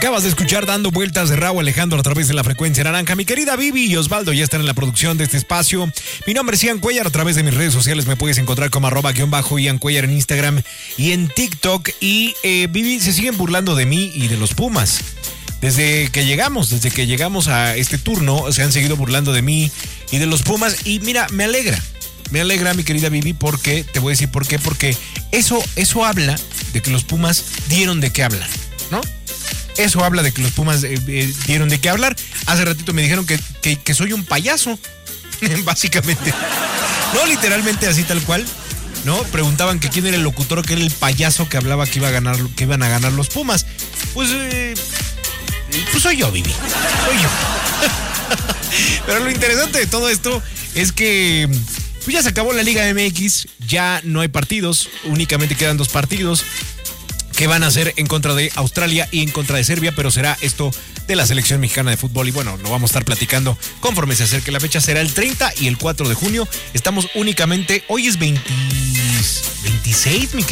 Acabas de escuchar Dando Vueltas de Rauw Alejandro a través de la frecuencia naranja. Mi querida Vivi y Osvaldo ya están en la producción de este espacio. Mi nombre es Ian Cuellar. A través de mis redes sociales me puedes encontrar como @Ian Cuellar en Instagram y en TikTok. Y Vivi, se siguen burlando de mí y de los Pumas. Desde que llegamos a este turno, se han seguido burlando de mí y de los Pumas. Y mira, me alegra, mi querida Vivi, porque te voy a decir por qué. Porque eso habla de que los Pumas dieron de qué hablar, ¿no? Eso habla de que los Pumas dieron de qué hablar. Hace ratito me dijeron que soy un payaso, básicamente. No, literalmente así tal cual, ¿no? Preguntaban que quién era el locutor, que era el payaso que hablaba que iban a ganar los Pumas. Pues soy yo, Vivi. Soy yo. Pero lo interesante de todo esto es que pues ya se acabó la Liga MX, ya no hay partidos, únicamente quedan 2 partidos que van a ser en contra de Australia y en contra de Serbia, pero será esto de la selección mexicana de fútbol y bueno, lo vamos a estar platicando conforme se acerque la fecha. Será el 30 y el 4 de junio. Estamos únicamente, hoy es 26, mi querido.